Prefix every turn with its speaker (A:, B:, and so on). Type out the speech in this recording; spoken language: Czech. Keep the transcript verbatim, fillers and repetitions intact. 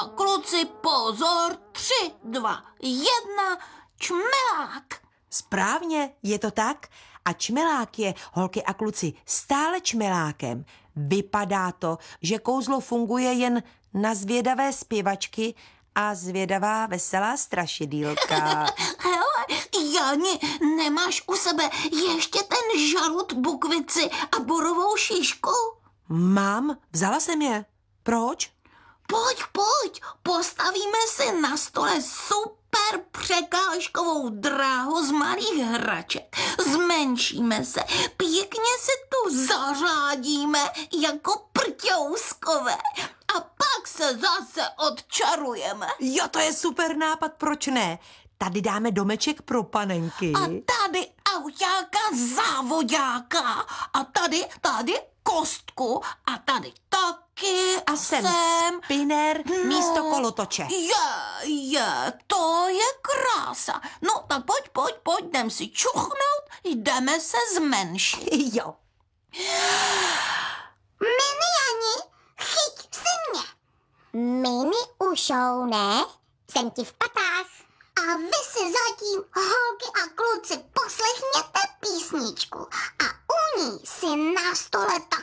A: a kluci, pozor, tři, dva, jedna, čmelák.
B: Správně, je to tak? A čmelák je, holky a kluci, stále čmelákem. Vypadá to, že kouzlo funguje jen na zvědavé zpěvačky a zvědavá veselá strašidýlka.
A: Hele, Jani, nemáš u sebe ještě ten žalud, bukvici a borovou šišku?
B: Mám, vzala jsem je. Proč?
A: Pojď, pojď, postavíme si na stole super překážkovou dráhu z malých hraček. Zmenšíme se, pěkně si tu zařádíme jako prťouskové a pak se zase odčarujeme.
B: Jo, to je super nápad, proč ne? Tady dáme domeček pro panenky.
A: A tady autáka závodáka a tady, tady kostku a tady taky a,
B: A sem
A: sem.
B: spinner místo kolotoče.
A: Je, je, to je krása. No tak pojď, pojď, pojď, jdem si čuchnout, jdeme se zmenšit.
B: Jo.
C: Mini Jani, chyť si mě. Mini ušou, ne? Jsem ti v patách. A vy si zatím, holky a kluci, poslechněte písničku. A u ní si na stole tak